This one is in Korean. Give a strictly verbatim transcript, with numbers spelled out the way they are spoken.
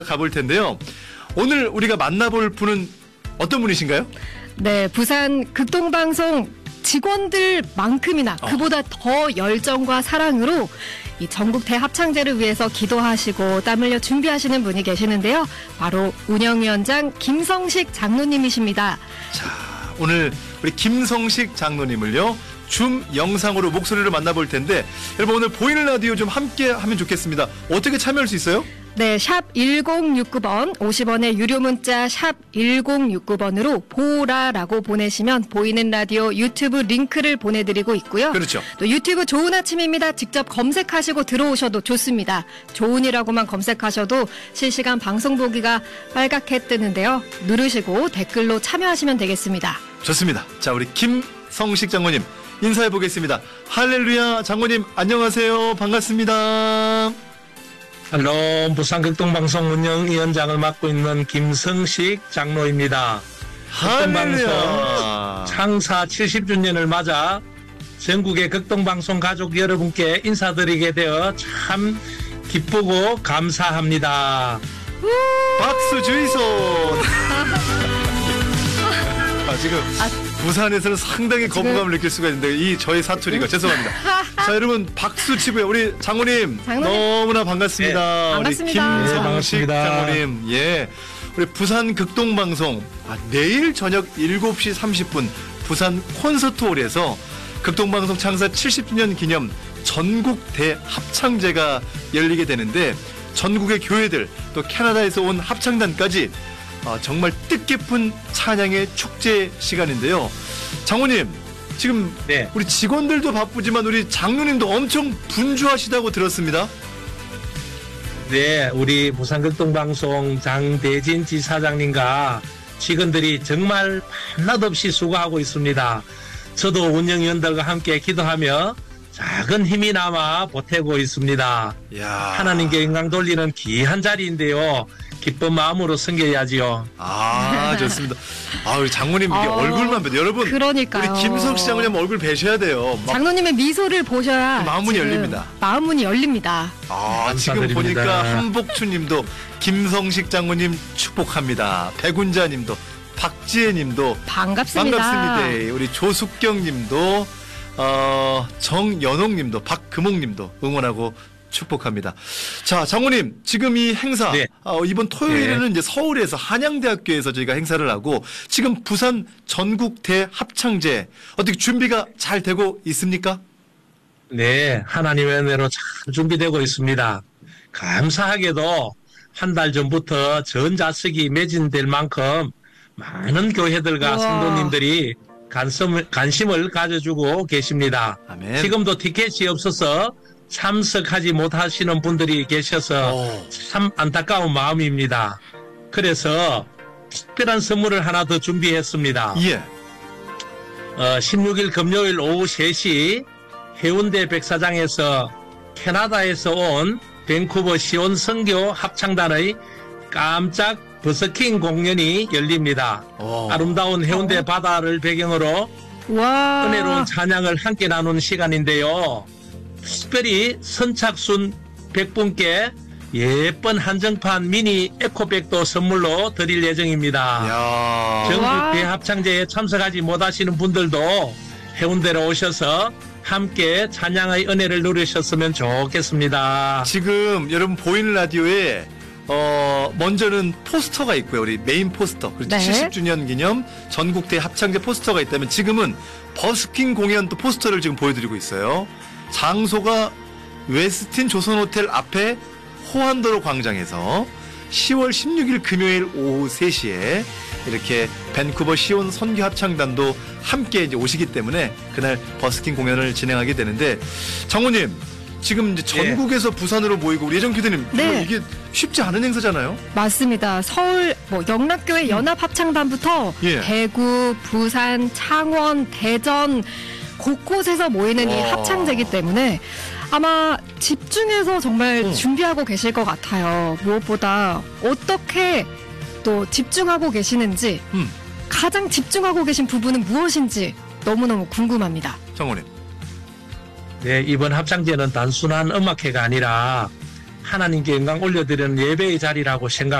가볼 텐데요. 오늘 우리가 만나볼 분은 어떤 분이신가요? 네, 부산 극동방송 직원들만큼이나 어. 그보다 더 열정과 사랑으로 이 전국 대합창제를 위해서 기도하시고 땀 흘려 준비하시는 분이 계시는데요. 바로 운영위원장 김성식 장로님이십니다. 자, 오늘 우리 김성식 장로님을요, 줌 영상으로 목소리를 만나볼 텐데, 여러분 오늘 보이는 라디오 좀 함께 하면 좋겠습니다. 어떻게 참여할 수 있어요? 네, 샵 일공육구 번 오십 원의 유료 문자 샵 일공육구 번으로 보라라고 보내시면 보이는 라디오 유튜브 링크를 보내드리고 있고요. 그렇죠. 또 유튜브 좋은 아침입니다. 직접 검색하시고 들어오셔도 좋습니다. 좋은이라고만 검색하셔도 실시간 방송 보기가 빨갛게 뜨는데요. 누르시고 댓글로 참여하시면 되겠습니다. 좋습니다. 자, 우리 김성식 장로님 인사해 보겠습니다. 할렐루야. 장로님 안녕하세요. 반갑습니다. 헬로, 부산 극동방송 운영위원장을 맡고 있는 김성식 장로입니다. 극동방송 창사 칠십 주년을 맞아 전국의 극동방송 가족 여러분께 인사드리게 되어 참 기쁘고 감사합니다. 박수 주이소. 아, 지금 부산에서는 상당히 거부감을 느낄 수가 있는데 이 저의 사투리가 죄송합니다. 자, 여러분 박수 치고요. 우리 장모님, 장모님. 너무나 반갑습니다. 네. 우리 반갑습니다. 김성식 네, 반갑습니다. 장모님. 예. 우리 부산 극동방송 아, 내일 저녁 일곱 시 삼십 분 부산 콘서트홀에서 극동방송 창사 칠십 주년 기념 전국 대합창제가 열리게 되는데, 전국의 교회들 또 캐나다에서 온 합창단까지 어, 정말 뜻깊은 찬양의 축제 시간인데요. 장모님, 지금 네. 우리 직원들도 바쁘지만 우리 장로님도 엄청 분주하시다고 들었습니다. 네, 우리 부산 극동방송 장대진 지사장님과 직원들이 정말 밤낮 없이 수고하고 있습니다. 저도 운영위원들과 함께 기도하며 작은 힘이 남아 보태고 있습니다. 이야. 하나님께 영광 돌리는 귀한 자리인데요. 기쁜 마음으로 섬겨야지요. 아, 좋습니다. 아, 우리 장모님 이게 아, 얼굴만 뵈도 여러분, 그러니까요. 우리 김성식 장모님 얼굴 뵈셔야 돼요. 막, 장로님의 미소를 보셔야 마음문이 지금 열립니다. 마음문이 열립니다. 아, 지금 감사드립니다. 보니까 한복추님도 김성식 장모님 축복합니다. 백운자님도, 박지혜님도 반갑습니다. 반갑습니다. 우리 조숙경님도, 어, 정연옥님도, 박금옥님도 응원하고 축복합니다. 자, 장모님, 지금 이 행사, 네. 어, 이번 토요일에는 네. 이제 서울에서 한양대학교에서 저희가 행사를 하고, 지금 부산 전국 대합창제 어떻게 준비가 잘 되고 있습니까? 네, 하나님의 은혜로 잘 준비되고 있습니다. 감사하게도 한 달 전부터 전자석이 매진될 만큼 많은 교회들과 우와. 성도님들이 관심을, 관심을 가져주고 계십니다. 아멘. 지금도 티켓이 없어서 참석하지 못하시는 분들이 계셔서 오. 참 안타까운 마음입니다. 그래서 특별한 선물을 하나 더 준비했습니다. 예. 어, 십육 일 금요일 오후 세 시 해운대 백사장에서 캐나다에서 온 밴쿠버 시온 선교 합창단의 깜짝 버스킹 공연이 열립니다. 오. 아름다운 해운대 바다를 배경으로 와. 은혜로운 찬양을 함께 나누는 시간인데요. 특별히 선착순 백 분께 예쁜 한정판 미니 에코백도 선물로 드릴 예정입니다. 야. 전국 와. 대합창제에 참석하지 못하시는 분들도 해운대로 오셔서 함께 찬양의 은혜를 누리셨으면 좋겠습니다. 지금 여러분 보이는 라디오에 어 먼저는 포스터가 있고요. 우리 메인 포스터. 그리고 네. 칠십 주년 기념 전국대 합창제 포스터가 있다면, 지금은 버스킹 공연 또 포스터를 지금 보여드리고 있어요. 장소가 웨스틴 조선호텔 앞에 호환도로 광장에서 시월 십육일 금요일 오후 세 시에 이렇게 밴쿠버 시온 선교 합창단도 함께 이제 오시기 때문에 그날 버스킹 공연을 진행하게 되는데, 장모님, 지금 이제 전국에서 부산으로 모이고 우리 예정 교수님, 네. 이게 쉽지 않은 행사잖아요. 맞습니다. 서울 뭐 영락교회 연합합창단부터 예. 대구, 부산, 창원, 대전 곳곳에서 모이는 이 와. 합창제이기 때문에 아마 집중해서 정말 응. 준비하고 계실 것 같아요. 무엇보다 어떻게 또 집중하고 계시는지, 음, 가장 집중하고 계신 부분은 무엇인지 너무너무 궁금합니다. 장모님. 네, 이번 합창제는 단순한 음악회가 아니라 하나님께 영광 올려드리는 예배의 자리라고 생각